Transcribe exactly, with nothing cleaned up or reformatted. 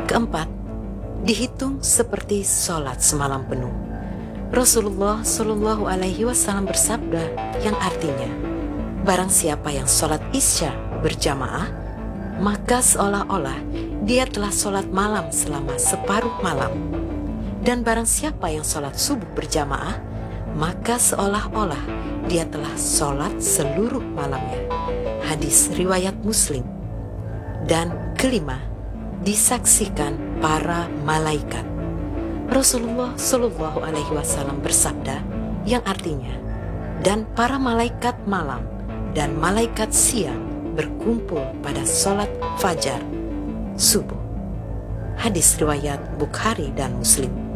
Keempat, dihitung seperti sholat semalam penuh. Rasulullah Shallallahu Alaihi Wasallam bersabda yang artinya, barang siapa yang sholat isya berjamaah, maka seolah-olah dia telah sholat malam selama separuh malam. Dan barang siapa yang sholat subuh berjamaah, maka seolah-olah dia telah sholat seluruh malamnya. Hadis riwayat Muslim. Dan kelima, disaksikan para malaikat. Rasulullah Shallallahu Alaihi Wasallam bersabda yang artinya, dan para malaikat malam dan malaikat siang berkumpul pada sholat fajar subuh. Hadis riwayat Bukhari dan Muslim.